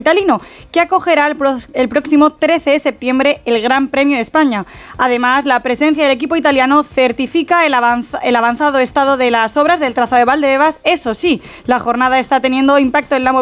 capitalino, que acogerá el próximo 13 de septiembre el Gran Premio de España. Además, la presencia del equipo italiano certifica el avanzado estado de las obras del trazado de Valdebebas. Eso sí, la jornada está teniendo impacto en la movilidad